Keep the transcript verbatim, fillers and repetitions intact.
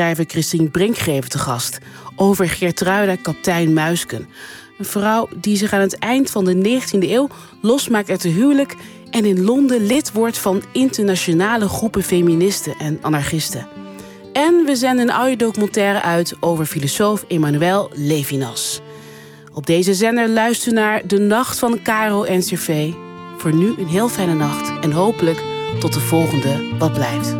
schrijver Christine Brinkgreven te gast over Geertruida Kaptein Muisken. Een vrouw die zich aan het eind van de negentiende eeuw losmaakt uit het huwelijk en in Londen lid wordt van internationale groepen feministen en anarchisten. En we zenden een audiodocumentaire uit over filosoof Emmanuel Levinas. Op deze zender luister naar De Nacht van Caro en Cervé. Voor nu een heel fijne nacht en hopelijk tot de volgende Wat Blijft.